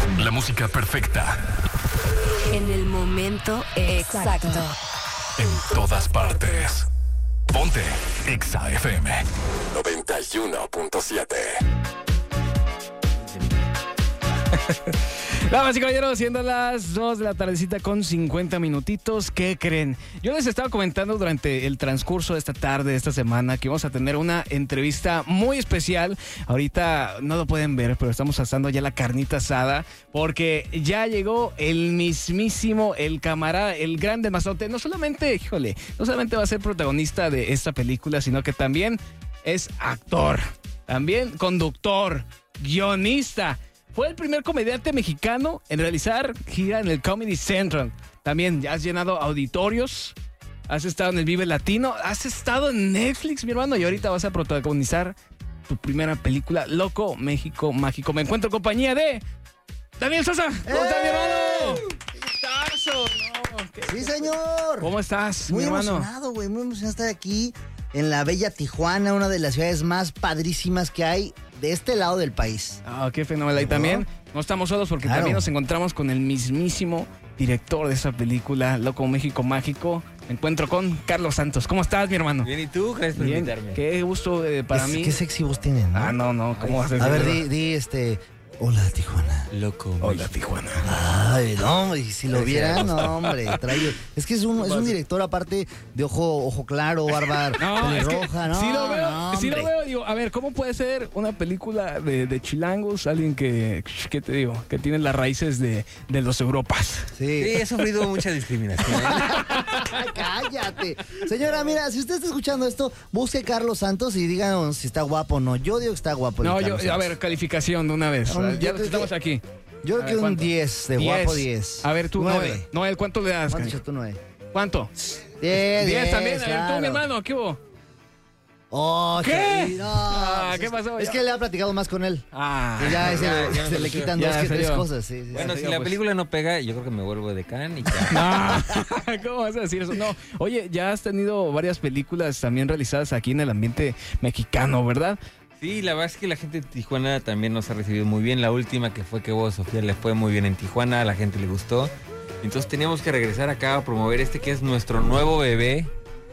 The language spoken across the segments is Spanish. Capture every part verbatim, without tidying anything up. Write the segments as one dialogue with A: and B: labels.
A: La música perfecta.
B: En el momento exacto.
A: En todas partes. Ponte Exa F M noventa y uno punto siete.
C: Damas y caballeros, siendo las dos de la tardecita con cincuenta minutitos, ¿qué creen? Yo les estaba comentando durante el transcurso de esta tarde, de esta semana, que vamos a tener una entrevista muy especial. Ahorita no lo pueden ver, pero estamos asando ya la carnita asada, porque ya llegó el mismísimo, el camarada, el grande mazote. No solamente, híjole, no solamente va a ser protagonista de esta película, sino que también es actor, también conductor, guionista. Fue el primer comediante mexicano en realizar gira en el Comedy Central. También ya has llenado auditorios, has estado en el Vive Latino, has estado en Netflix, mi hermano, y ahorita vas a protagonizar tu primera película, Loco México Mágico. Me encuentro en compañía de Daniel Sosa. ¿Cómo estás, mi hermano? ¡Qué gustazo! No, ¿qué...
D: Sí, señor.
C: ¿Cómo estás,
D: muy
C: mi hermano?
D: Muy emocionado, güey, muy emocionado de estar aquí en la bella Tijuana, una de las ciudades más padrísimas que hay de este lado del país.
C: Ah, qué fenomenal. Y también no estamos solos porque
D: claro.
C: también nos encontramos con el mismísimo director de esa película, Loco México Mágico. Me encuentro con Carlos Santos. ¿Cómo estás, mi hermano?
E: Bien, ¿y tú? Gracias por
C: Bien,
E: invitarme.
C: qué gusto eh, para
D: es,
C: mí.
D: Qué sexy voz tienen, ¿no?
C: Ah, no, no. ¿Cómo vas a decir?
D: A ver, di, di este... Hola, Tijuana.
E: Loco.
C: Hola, Tijuana.
D: Ay, no, y si lo vieran, no, hombre, trae... Es que es un, es un director aparte de ojo, ojo claro, barba
C: No, es que
D: pelirroja, no,
C: si lo veo,
D: no,
C: si lo
D: hombre.
C: veo, digo, a ver, ¿cómo puede ser una película de, de chilangos? Alguien que, ¿qué te digo? Que tiene las raíces de, de los Europas.
D: Sí.
E: Sí, he sufrido mucha discriminación.
D: Cállate. Señora, mira, si usted está escuchando esto, busque Carlos Santos y díganos si está guapo o no. Yo digo que está guapo. el
C: No, yo,
D: Carlos
C: a
D: Santos.
C: ver, calificación de una vez.
D: Um,
C: ya
D: yo
C: los
D: creo
C: estamos
D: que-
C: aquí.
D: Yo
C: A
D: creo
C: ver,
D: que un
C: ¿cuánto?
D: diez, de guapo diez.
C: A ver, tú,
D: nueve.
C: Noel. Noel, ¿cuánto le das?
D: ¿Cuánto
C: canijo?
D: echas tú, nueve?
C: ¿Cuánto?
D: diez,
C: diez también. A ver, tú,
D: claro.
C: mi hermano, ¿qué hubo?
D: Oh,
C: ¿Qué?
D: sí, no,
C: Ah,
D: pues
C: ¿qué
D: es-
C: pasó?
D: Es
C: Ya.
D: que le ha platicado más con él.
C: Ah,
D: Y ya, ese-
E: ya, ya
D: se
E: me
D: le
E: pareció.
D: quitan
C: Ya,
D: dos que
C: se
D: tres
C: dio.
D: cosas. Sí, sí,
E: Bueno,
D: sí.
E: si la
C: pues.
E: película no pega, yo creo que me vuelvo de can y ya.
C: No, ¿cómo vas a decir eso? No, oye, ya has tenido varias películas también realizadas aquí en el ambiente mexicano, ¿verdad?
E: Sí, la verdad es que la gente de Tijuana también nos ha recibido muy bien. La última que fue que vos, Sofía, le fue muy bien en Tijuana, a la gente le gustó. Entonces teníamos que regresar acá a promover este que es nuestro nuevo bebé,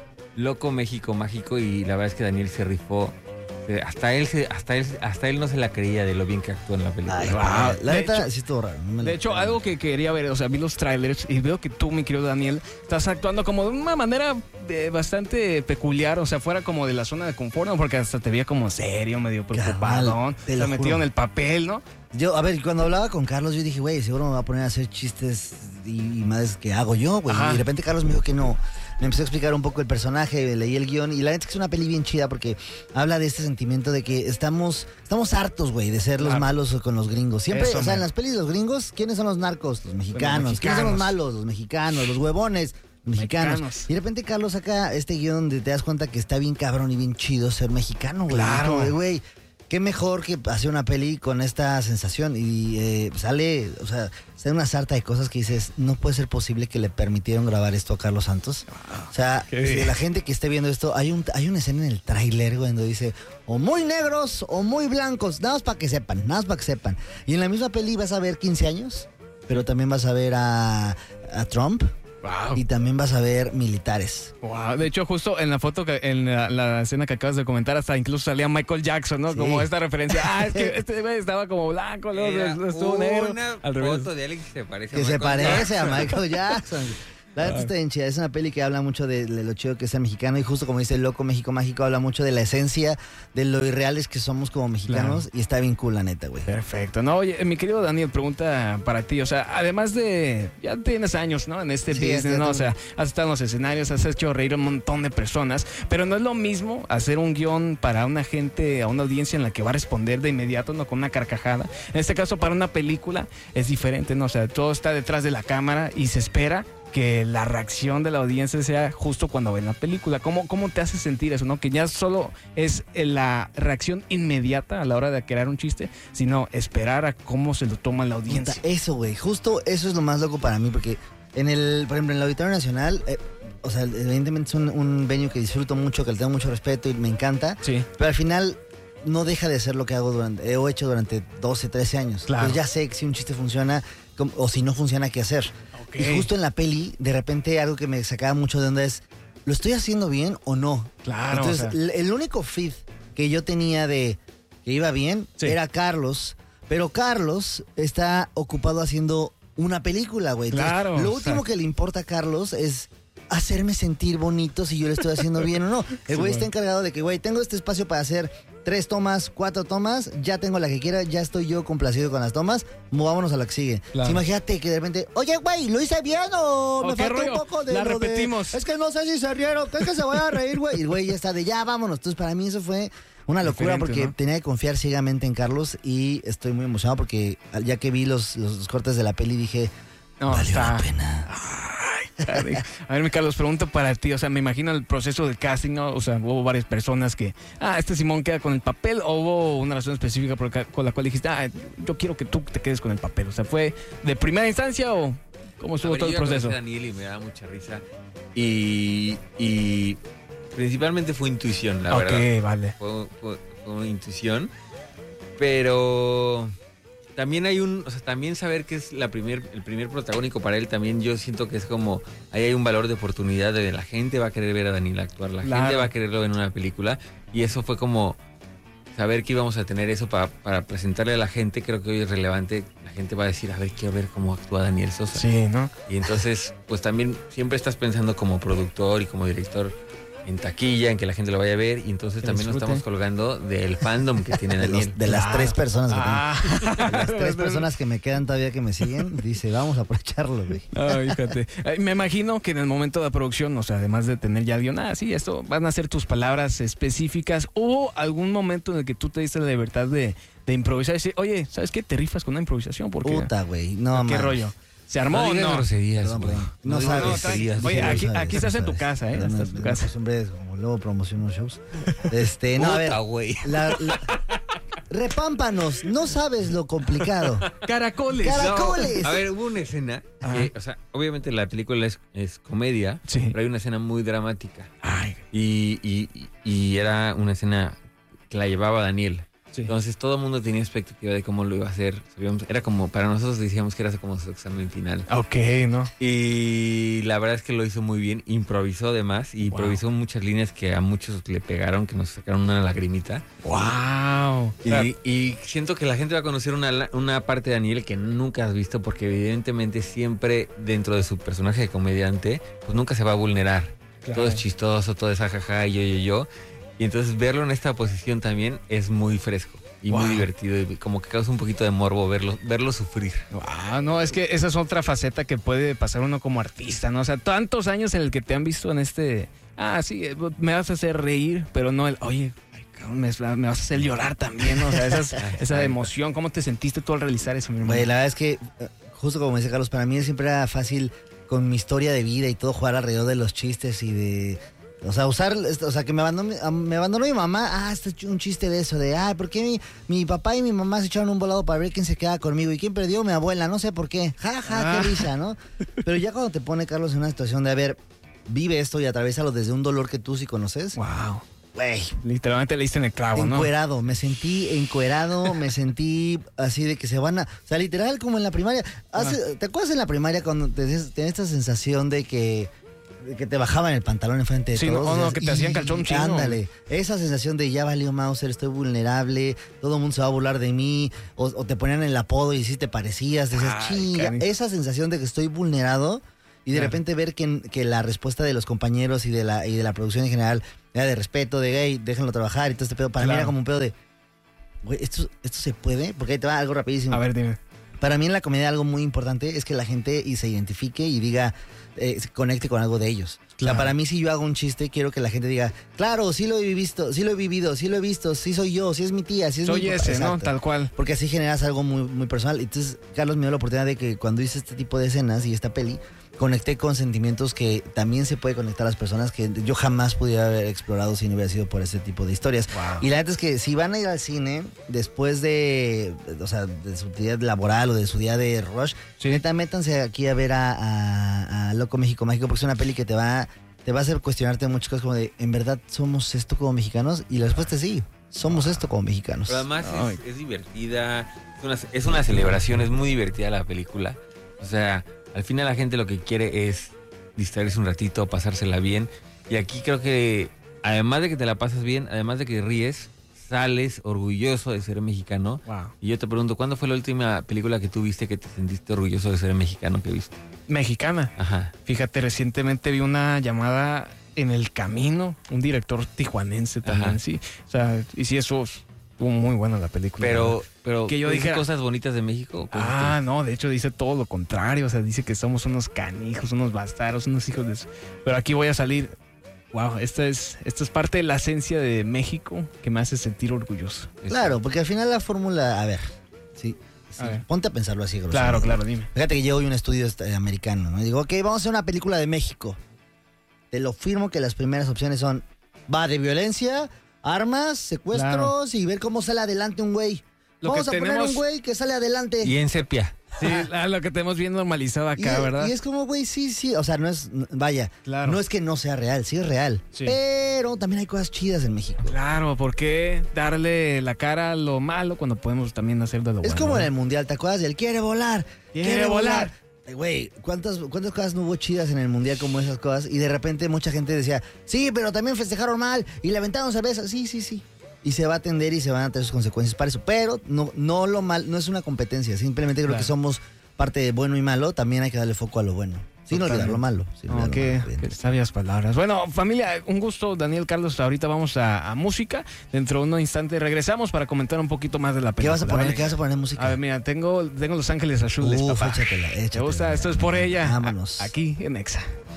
E: Loco México Mágico, y la verdad es que Daniel se rifó. Se- Hasta él, se, hasta él, hasta él no se la creía de lo bien que actuó en la película.
D: Ay,
C: Wow.
D: la
C: De
D: neta,
C: hecho-
D: sí estuvo raro. no me
C: De
D: lo-
C: hecho, algo que quería ver, o sea, vi los trailers y veo que tú, mi querido Daniel, estás actuando como de una manera eh, bastante peculiar, o sea, fuera como de la zona de confort, ¿no? Porque hasta te veía como serio, medio preocupado,
D: Cabal, te lo
C: te metido
D: juro.
C: en el papel, ¿no?
D: Yo, a ver, cuando hablaba con Carlos, yo dije, güey, seguro me va a poner a hacer chistes y, y más que hago yo, güey.
C: Ajá.
D: Y de repente Carlos me dijo que no. Me empezó a explicar un poco el personaje, leí el guión, y la neta es que es una peli bien chida porque habla de este sentimiento de que estamos, estamos hartos, güey, de ser los
C: Claro.
D: malos con los gringos. Siempre,
C: Eso,
D: o sea, en
C: man.
D: las pelis de los gringos, ¿quiénes son los narcos? Los mexicanos.
C: mexicanos.
D: ¿Quiénes son los malos? Los mexicanos. Los huevones. Los mexicanos.
C: Mexicanos.
D: Y de repente Carlos saca este guión donde te das cuenta que está bien cabrón y bien chido ser mexicano, güey.
C: Claro.
D: Es como de, güey, qué mejor que hacer una peli con esta sensación. Y eh, sale, o sea, sale una sarta de cosas que dices, no puede ser posible que le permitieron grabar esto a Carlos Santos. O sea,
C: Qué
D: si
C: bien.
D: la gente que esté viendo esto, hay un hay una escena en el tráiler, güey, donde dice, o muy negros o muy blancos, nada más para que sepan, nada más para que sepan. Y en la misma peli vas a ver quince años, pero también vas a ver a, a Trump.
C: Wow.
D: Y también vas a ver militares.
C: Wow. De hecho, justo en la foto, que, en la, la escena que acabas de comentar, hasta incluso salía Michael Jackson, ¿no?
D: Sí.
C: Como esta referencia. Ah, es que este güey estaba como blanco, luego
E: Era
C: estuvo negro.
E: una
C: Al revés.
E: foto de alguien que se parece
D: Que
E: a
D: se
E: Michael
D: parece a
E: Jackson.
D: Michael Jackson. La neta está bien chida. Es una peli que habla mucho de, de lo chido que es ser mexicano. Y justo como dice el Loco México Mágico, habla mucho de la esencia de lo irreales que somos como mexicanos. Y está bien cool, la neta, güey.
C: Perfecto. No, oye, mi querido Daniel, pregunta para ti. O sea, además de... Ya tienes años, ¿no? En este
D: Sí,
C: business,
D: ya
C: ¿no? O
D: tengo.
C: sea, has estado en los escenarios, has hecho reír a un montón de personas. Pero no es lo mismo hacer un guión para una gente, a una audiencia en la que va a responder de inmediato, ¿no? Con una carcajada. En este caso, para una película es diferente, ¿no? O sea, todo está detrás de la cámara y se espera que la reacción de la audiencia sea justo cuando ven la película. ¿Cómo, cómo te hace sentir eso, no? Que ya solo es la reacción inmediata a la hora de crear un chiste, sino esperar a cómo se lo toma la audiencia.
D: Puta, Eso, güey. Justo eso es lo más loco para mí. Porque en el, por ejemplo, en el Auditorio Nacional, eh, o sea, evidentemente es un, un venue que disfruto mucho, que le tengo mucho respeto y me encanta.
C: Sí.
D: Pero al final, no deja de ser lo que hago durante, he hecho durante doce, trece años.
C: Claro.
D: Entonces ya sé que si un chiste funciona como- o si no funciona, qué hacer.
C: Okay.
D: Y justo en la peli, de repente algo que me sacaba mucho de onda es, ¿lo estoy haciendo bien o no?
C: Claro,
D: Entonces,
C: o sea.
D: l- el único feed que yo tenía de que iba bien
C: Sí.
D: era Carlos, pero Carlos está ocupado haciendo una película, güey. Entonces,
C: Claro,
D: Lo
C: o
D: último
C: sea.
D: que le importa a Carlos es hacerme sentir bonito si yo le estoy haciendo bien o no. El güey
C: Sí,
D: está
C: güey.
D: encargado de que, güey, tengo este espacio para hacer tres tomas, cuatro tomas, ya tengo la que quiera, ya estoy yo complacido con las tomas, movámonos a la que sigue.
C: Claro.
D: Sí, imagínate que de repente, oye, güey, ¿lo hice bien o me
C: ¿O qué
D: faltó
C: rollo?
D: un poco de
C: La
D: lo de-
C: repetimos.
D: Es que no sé si se rieron, ¿crees que se vaya a reír, güey? Y el güey ya está de, ya, vámonos. Entonces, para mí eso fue una locura
C: Diferente,
D: porque
C: ¿no?
D: tenía que confiar ciegamente en Carlos y estoy muy emocionado porque ya que vi los, los, los cortes de la peli dije,
C: No,
D: valió
C: está-
D: la pena.
C: Ay, a ver, mi Carlos, pregunta para ti. O sea, me imagino el proceso del casting, ¿no? O sea, hubo varias personas que, ah, este Simón queda con el papel, o hubo una razón específica por ca- con la cual dijiste, ah, yo quiero que tú te quedes con el papel. O sea, ¿fue de primera instancia o cómo estuvo
E: A ver,
C: todo el
E: yo ya conocí
C: proceso?
E: a Daniel y me daba mucha risa. Y, y principalmente fue intuición, la
C: ok,
E: verdad.
C: vale.
E: Fue, fue- fue una intuición. Pero también hay un, o sea, también saber que es la primer, el primer protagónico para él, también yo siento que es como, ahí hay un valor de oportunidad de la gente va a querer ver a Daniel actuar, la
C: Claro.
E: gente va a quererlo ver en una película. Y eso fue como saber que íbamos a tener eso para, para presentarle a la gente, creo que hoy es relevante. La gente va a decir, a ver, quiero ver cómo actúa Daniel Sosa.
C: Sí, ¿no?
E: Y entonces, pues también siempre estás pensando como productor y como director en taquilla, en que la gente lo vaya a ver. Y entonces
C: Que
E: también nos
C: disfrute.
E: estamos colgando del fandom que tiene
D: De,
E: Daniel.
D: los- de las
C: Claro.
D: tres personas que
C: Ah.
D: tengo. De las tres personas que me quedan todavía que me siguen, dice, vamos a aprovecharlo, güey.
C: Ay, fíjate. Ay, me imagino que en el momento de la producción, o sea, además de tener ya el guión, ah, sí, esto van a ser tus palabras específicas. ¿Hubo algún momento en el que tú te diste la libertad de, de improvisar y decir, oye, ¿sabes qué? Te rifas con una imposición porque
D: Puta, güey. No,
C: ¿qué
D: man.
C: rollo? ¿Se armó
E: No
C: o
E: digas
C: no?
E: groserías,
D: Perdón,
E: güey.
D: güey. No
E: digas
D: sabes.
E: groserías,
C: Oye,
E: no
C: aquí-
E: sabes.
C: aquí estás en tu casa, ¿eh?
D: Perdón,
C: Estás en tu
D: me-
C: casa.
D: me acostumbré, como luego promociono shows. Este, no, a ver.
E: Puta, güey.
D: La- la- Repámpanos, no sabes lo complicado.
C: Caracoles.
D: Cara-
E: No,
D: ¡Caracoles!
E: a ver, hubo una escena
C: Ajá.
E: que, o sea, obviamente la película es, es comedia,
C: Sí.
E: pero hay una escena muy dramática.
C: Ay,
E: Y, y, y era una escena que la llevaba Daniel.
C: sí.
E: Entonces todo el mundo tenía expectativa de cómo lo iba a hacer. Sabíamos- era como, para nosotros decíamos que era como su examen final.
C: Ok, ¿no?
E: Y la verdad es que lo hizo muy bien, improvisó además, y
C: Wow.
E: improvisó muchas líneas que a muchos le pegaron, que nos sacaron una lagrimita.
C: Wow.
E: Y, y siento que la gente va a conocer una, la- una parte de Daniel que nunca has visto, porque evidentemente siempre dentro de su personaje de comediante, pues nunca se va a vulnerar.
C: Claro.
E: Todo es chistoso, todo es jajaja, y yo, yo, yo. Y entonces verlo en esta posición también es muy fresco y
C: Wow.
E: muy divertido, y como que causa un poquito de morbo verlo, verlo sufrir.
C: Ah, no, es que esa es otra faceta que puede pasar uno como artista, ¿no? O sea, tantos años en el que te han visto en este, ah, sí, eh, me vas a hacer reír, pero no el, oye, ay, cabrón, me, me vas a hacer llorar también, ¿no? O sea, esas- esa emoción, ¿cómo te sentiste tú al realizar eso, mi hermano?
D: Güey, la verdad es que, eh, justo como dice Carlos, para mí siempre era fácil con mi historia de vida y todo jugar alrededor de los chistes y de... O sea, usar, o sea, que me abandonó, me abandonó mi mamá, ah, este es un chiste de eso, de, ah, ¿por qué mi, mi papá y mi mamá se echaron un volado para ver quién se queda conmigo? ¿Y quién perdió? Mi abuela, no sé por qué. Ja, ja,
C: Ah.
D: qué risa, ¿no? Pero ya cuando te pone Carlos en una situación de, a ver, vive esto y atraviésalo desde un dolor que tú sí conoces,
C: Wow.
D: güey,
C: Literalmente le diste en el clavo, ¿no?
D: encuerado, me sentí encuerado, me sentí así de que se van a... O sea, literal como en la primaria. Hace- ¿Te acuerdas en la primaria cuando te tenías esta sensación de que, de que te bajaban el pantalón enfrente de
C: Sí,
D: todos?
C: no, no,
D: Decías,
C: que te hacían
D: "Y,
C: calzón chino".
D: Ándale, esa sensación de ya valió Mauser, estoy vulnerable, todo el mundo se va a burlar de mí, o, o te ponían el apodo y sí te parecías, decías,
C: Ay,
D: chinga,
C: canijo.
D: esa sensación de que estoy vulnerado. Y de
C: Claro.
D: repente ver que, que la respuesta de los compañeros y de la y de la producción en general era de respeto, de hey, déjenlo trabajar y todo este pedo. Para mí
C: Claro.
D: era como un pedo de, güey, ¿esto, ¿esto se puede? Porque ahí te va algo rapidísimo.
C: A ver, dime.
D: Para mí en la comedia algo muy importante es que la gente y se identifique y diga, eh, se conecte con algo de ellos. O
C: Claro.
D: sea, para mí si yo hago un chiste, quiero que la gente diga, claro, sí lo he visto, sí lo he vivido, sí lo he visto, sí soy yo, sí es mi tía, sí es
C: Soy
D: mi papá".
C: ese, ¿no?
D: Exacto.
C: Tal cual.
D: Porque así generas algo muy, muy personal. Entonces, Carlos me dio la oportunidad de que cuando hice este tipo de escenas y esta peli, conecté con sentimientos que también se puede conectar a las personas que yo jamás pudiera haber explorado si no hubiera sido por este tipo de historias.
C: Wow.
D: Y la neta es que si van a ir al cine después de, o sea, de su día laboral o de su día de rush,
C: Sí.
D: neta, métanse aquí a ver a, a- a Loco México Mágico, porque es una peli que te va, te va a hacer cuestionarte muchas cosas como de, ¿en verdad somos esto como mexicanos? Y la respuesta es sí. somos esto como mexicanos.
E: Pero además es, es divertida, es una, es una celebración, es muy divertida la película. O sea, al final la gente lo que quiere es distraerse un ratito, pasársela bien. Y aquí creo que, además de que te la pasas bien, además de que ríes, sales orgulloso de ser mexicano.
C: Wow.
E: Y yo te pregunto, ¿cuándo fue la última película que tú viste que te sentiste orgulloso de ser mexicano que viste?
C: Mexicana.
E: Ajá.
C: Fíjate, recientemente vi una llamada En el Camino, un director tijuanense también,
E: Ajá.
C: sí. O sea, y sí, eso estuvo muy buena la película.
E: Pero, pero
C: Que yo
E: ¿dice
C: dijera-
E: cosas bonitas de México?
C: Ah, no, de hecho dice todo lo contrario. O sea, dice que somos unos canijos, unos bastardos, unos hijos de... su- Pero aquí voy a salir... Wow, esta es, esta es parte de la esencia de México que me hace sentir orgulloso.
D: Claro, porque al final la fórmula, a ver, sí, sí,
C: A ver.
D: ponte a pensarlo así, grosero.
C: Claro, claro, dime.
D: Fíjate que yo hoy un estudio este, americano, ¿no? Y digo, ok, vamos a hacer una película de México. Te lo firmo que las primeras opciones son, va de violencia, armas, secuestros y ver cómo sale adelante un güey.
C: Lo
D: Vamos
C: que
D: a poner
C: tenemos-
D: un güey que sale adelante.
E: Y en sepia.
C: Sí, ah, lo que tenemos bien normalizado acá,
D: y,
C: ¿verdad?
D: y es como, güey, sí, sí, o sea, no es, vaya,
C: Claro.
D: no es que no sea real, sí es real.
C: Sí.
D: Pero también hay cosas chidas en México.
C: Claro, ¿por qué darle la cara a lo malo cuando podemos también hacer de lo
D: Es
C: bueno?
D: como en
C: ¿no?
D: el mundial, ¿te acuerdas del quiere volar?
C: Quiere volar.
D: Eh, Güey, ¿cuántas, ¿cuántas cosas no hubo chidas en el mundial como esas cosas? Y de repente mucha gente decía, sí, pero también festejaron mal y le aventaron cerveza. Sí, sí, sí. Y se va a atender y se van a tener sus consecuencias para eso. Pero no, no lo mal, no es una competencia. Simplemente creo
C: Claro.
D: que somos parte de bueno y malo. También hay que darle foco a lo bueno. Sin olvidar lo malo. Sin
C: No,
D: olvidar lo
C: qué,
D: malo, bien.
C: qué sabias palabras. Bueno, familia, un gusto, Daniel Carlos. Ahorita vamos a, a música. Dentro de un instante regresamos para comentar un poquito más de la
D: ¿Qué
C: película.
D: vas a poner? ¿Qué vas a poner en música?
C: A ver, mira, tengo, tengo Los Ángeles Azules,
D: Uf,
C: papá.
D: échatela,
C: ¿Te
D: échatela.
C: gusta? Esto es por ella.
D: Vámonos.
C: A- Aquí en Exa.